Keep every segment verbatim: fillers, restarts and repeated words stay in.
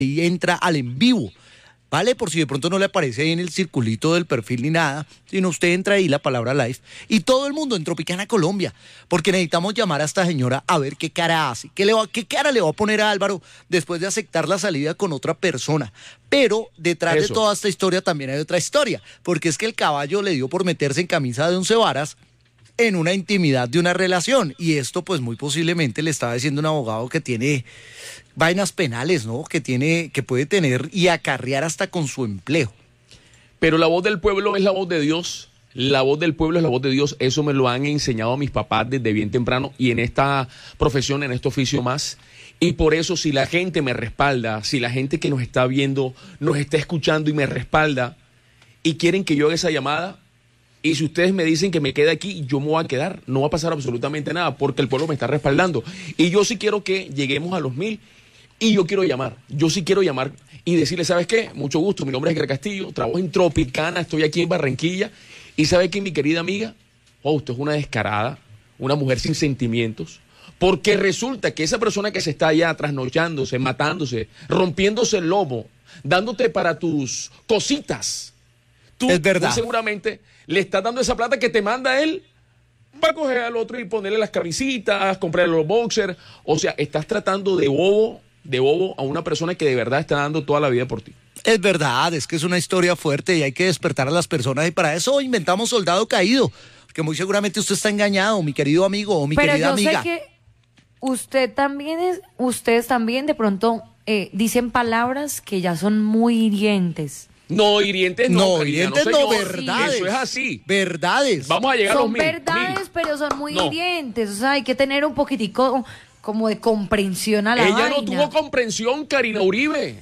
y entra al en vivo, ¿vale? Por si de pronto no le aparece ahí en el circulito del perfil ni nada, sino usted entra ahí la palabra live y todo el mundo en Tropicana Colombia, porque necesitamos llamar a esta señora a ver qué cara hace, qué, le va, qué cara le va a poner a Álvaro después de aceptar la salida con otra persona. Pero detrás Eso. de toda esta historia también hay otra historia, porque es que el caballo le dio por meterse en camisa de once varas en una intimidad de una relación, y esto pues muy posiblemente le estaba diciendo un abogado que tiene vainas penales, ¿no? Que tiene, que puede tener y acarrear hasta con su empleo. Pero la voz del pueblo es la voz de Dios. La voz del pueblo es la voz de Dios. Eso me lo han enseñado mis papás desde bien temprano y en esta profesión, en este oficio más. Y por eso, si la gente me respalda, si la gente que nos está viendo nos está escuchando y me respalda y quieren que yo haga esa llamada, y si ustedes me dicen que me quede aquí, yo me voy a quedar. No va a pasar absolutamente nada porque el pueblo me está respaldando. Y yo sí quiero que lleguemos a los mil. Y yo quiero llamar, yo sí quiero llamar y decirle, ¿sabes qué? Mucho gusto, mi nombre es Edgar Castillo, trabajo en Tropicana, estoy aquí en Barranquilla. Y ¿sabe qué, mi querida amiga? Oh, usted es una descarada, una mujer sin sentimientos. Porque resulta que esa persona que se está allá trasnochándose, matándose, rompiéndose el lomo, dándote para tus cositas, tú, es verdad. tú seguramente le estás dando esa plata que te manda él para coger al otro y ponerle las camisitas, comprarle los boxers. O sea, estás tratando de bobo de bobo a una persona que de verdad está dando toda la vida por ti. Es verdad, es que es una historia fuerte y hay que despertar a las personas y para eso inventamos Soldado Caído, que muy seguramente usted está engañado, mi querido amigo o mi Pero querida yo amiga. sé que usted también es, ustedes también de pronto eh, dicen palabras que ya son muy hirientes. No, hirientes no, no, Karina, hirientes no, no, señor. verdades. Eso es así. Verdades. Vamos a llegar son a los mil. Son verdades, mil. pero son muy no. hirientes. O sea, hay que tener un poquitico como de comprensión a la Ella vaina. no tuvo comprensión, Karina Uribe.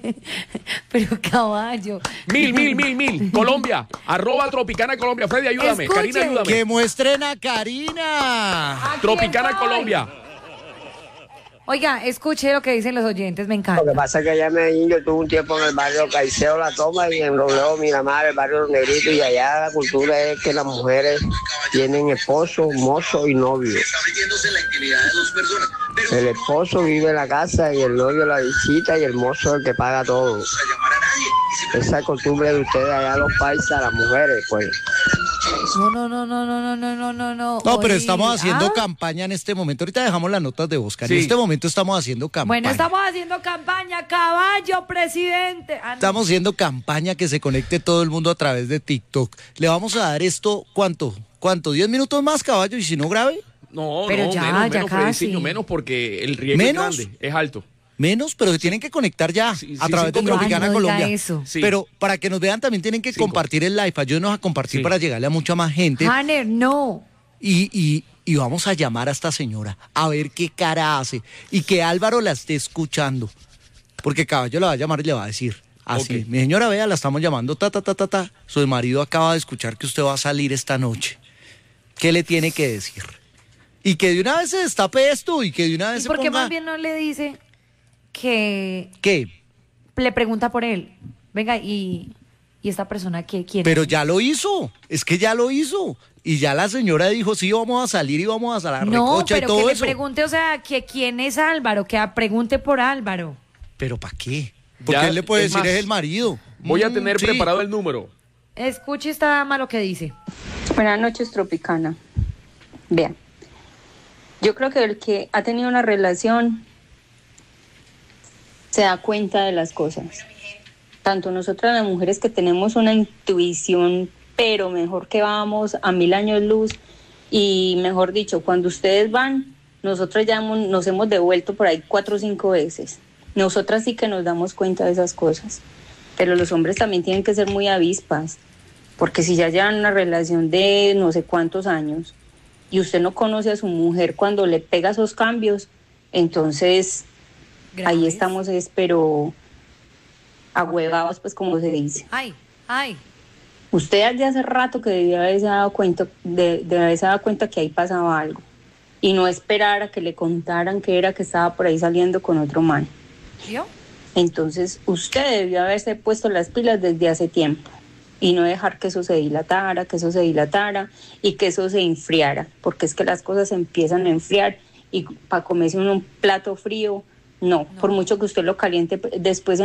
Pero caballo. Mil, mil, mil, mil. Colombia. Arroba Tropicana Colombia. Freddy, ayúdame. Escuche. Karina, ayúdame. Que muestren a Karina. Tropicana voy. Colombia. Oiga, escuche lo que dicen los oyentes, me encanta. Lo que pasa es que allá en Medellín yo tuve un tiempo en el barrio Caicedo, La Toma, y en Robledo, Miramar, el barrio Los Negritos, y allá la cultura es que las mujeres tienen esposo, mozo y novio. El esposo vive en la casa y el novio la visita y el mozo es el que paga todo. Esa costumbre de ustedes allá los paisas, las mujeres, pues. No, no, no, no, no, no, no, no, no, no. No, pero Oye, estamos haciendo ¿ah? campaña en este momento. Ahorita dejamos las notas de Oscar. Sí. En este momento estamos haciendo campaña. Bueno, estamos haciendo campaña, caballo, presidente. Ah, no. Estamos haciendo campaña que se conecte todo el mundo a través de TikTok. Le vamos a dar esto, ¿cuánto? ¿Cuánto? ¿Diez minutos más, caballo? Y si no, grave. No, Pero no, ya, menos, ya menos, casi. Frediciño, menos porque el riesgo ¿Menos? es grande, es alto. Menos, pero se tienen que conectar ya Sí, sí, a través sí, de como- Tropicana Ay, no diga Colombia. eso. Sí. Pero para que nos vean también tienen que Cinco. compartir el live. Ayúdenos a compartir Sí. para llegarle a mucha más gente. Hanner, no. Y, y, y vamos a llamar a esta señora a ver qué cara hace y que Álvaro la esté escuchando. Porque Caballo la va a llamar y le va a decir así, Ok. mi señora, vea, la estamos llamando, ta, ta, ta, ta, ta. Su marido acaba de escuchar que usted va a salir esta noche. ¿Qué le tiene que decir? Y que de una vez se destape esto y que de una vez ¿Y se por qué ponga... más bien no le dice que ¿Qué? le pregunta por él? Venga, y, y esta persona que quiere. Pero ya lo hizo, es que ya lo hizo. Y ya la señora dijo, sí, vamos a salir y vamos a la No, recocha y pero todo que le eso. pregunte, o sea, que quién es Álvaro, que pregunte por Álvaro. ¿Pero para qué? Porque Ya, él le puede es decir, más, es el marido. Voy a Mm, tener sí. preparado el número. Escuche esta dama lo que dice. Buenas noches, Tropicana. Vean, yo creo que el que ha tenido una relación se da cuenta de las cosas. Tanto nosotras las mujeres que tenemos una intuición, pero mejor que vamos a mil años luz, y mejor dicho, cuando ustedes van, nosotros ya hemos- nos hemos devuelto por ahí cuatro o cinco veces. Nosotras sí que nos damos cuenta de esas cosas, pero los hombres también tienen que ser muy avispas, porque si ya llevan una relación de no sé cuántos años y usted no conoce a su mujer cuando le pega esos cambios, entonces ahí Graves. estamos, es, pero ahuevados, pues como se dice. Ay, ay. Usted desde hace rato que debía haberse dado cuenta, de, de haberse dado cuenta que ahí pasaba algo y no esperar a que le contaran que era que estaba por ahí saliendo con otro man. ¿Yo? Entonces usted debió haberse puesto las pilas desde hace tiempo y no dejar que eso se dilatara, que eso se dilatara y que eso se enfriara, porque es que las cosas empiezan a enfriar y para comerse uno un plato frío No, por mucho que usted lo caliente después